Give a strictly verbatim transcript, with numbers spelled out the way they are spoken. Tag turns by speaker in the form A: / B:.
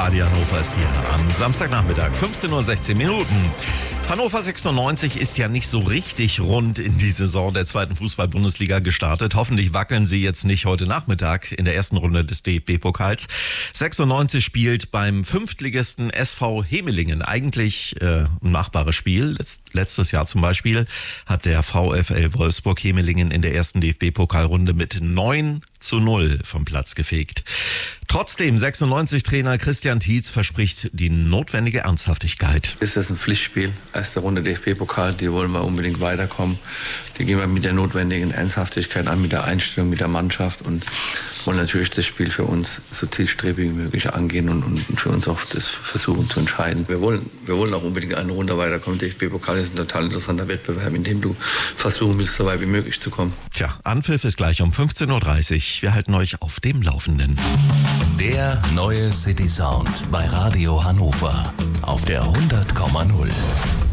A: Radio Hannover ist hier am Samstagnachmittag, fünfzehn Uhr sechzehn Minuten. Hannover sechsundneunzig ist ja nicht so richtig rund in die Saison der zweiten Fußball-Bundesliga gestartet. Hoffentlich wackeln sie jetzt nicht heute Nachmittag in der ersten Runde des D F B-Pokals. sechsundneunzig spielt beim Fünftligisten S V Hemelingen. Eigentlich äh, ein machbares Spiel. Letzt, letztes Jahr zum Beispiel hat der VfL Wolfsburg Hemelingen in der ersten D F B-Pokalrunde mit neun zu null vom Platz gefegt. Trotzdem, sechsundneunzig-Trainer Christian Tietz verspricht die notwendige Ernsthaftigkeit.
B: Ist das ein Pflichtspiel? Erste Runde D F B-Pokal, die wollen wir unbedingt weiterkommen. Die gehen wir mit der notwendigen Ernsthaftigkeit an, mit der Einstellung, mit der Mannschaft und wollen natürlich das Spiel für uns so zielstrebig wie möglich angehen und, und für uns auch das versuchen zu entscheiden. Wir wollen, wir wollen auch unbedingt eine Runde weiterkommen. Der D F B-Pokal ist ein total interessanter Wettbewerb, in dem du versuchen willst, so weit wie möglich zu kommen.
A: Tja, Anpfiff ist gleich um fünfzehn Uhr dreißig. Wir halten euch auf dem Laufenden.
C: Der neue City Sound bei Radio Hannover auf der hundert Komma null.